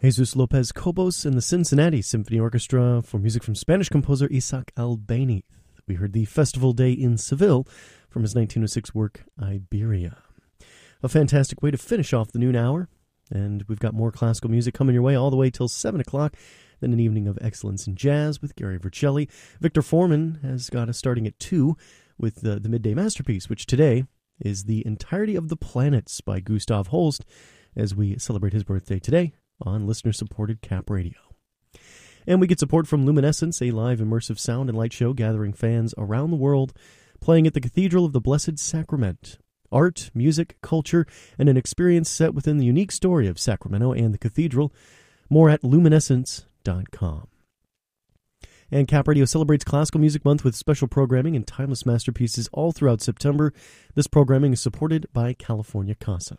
Jesus Lopez Cobos and the Cincinnati Symphony Orchestra for music from Spanish composer Isaac Albéniz. We heard the Festival Day in Seville from his 1906 work, Iberia. A fantastic way to finish off the noon hour, and we've got more classical music coming your way all the way till 7 o'clock, then an evening of excellence in jazz with Gary Vercelli. Victor Foreman has got us starting at 2 with the midday masterpiece, which today is The Entirety of the Planets by Gustav Holst, as we celebrate his birthday today on listener-supported Cap Radio. And we get support from Luminescence, a live immersive sound and light show gathering fans around the world, playing at the Cathedral of the Blessed Sacrament. Art, music, culture, and an experience set within the unique story of Sacramento and the cathedral. More at luminescence.com. And Cap Radio celebrates Classical Music Month with special programming and timeless masterpieces all throughout September. This programming is supported by California Casa.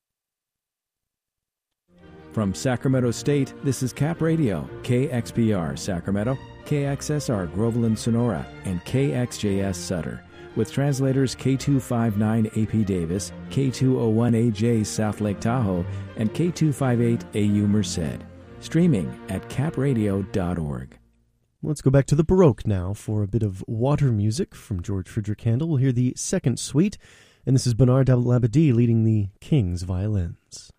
From Sacramento State, this is Cap Radio, KXPR Sacramento, KXSR Groveland Sonora, and KXJS Sutter, with translators K259AP Davis, K201AJ South Lake Tahoe, and K258AU Merced. Streaming at capradio.org. Let's go back to the Baroque now for a bit of water music from George Frideric Handel. We'll hear the second suite, and this is Bernard Labadie leading the King's violins.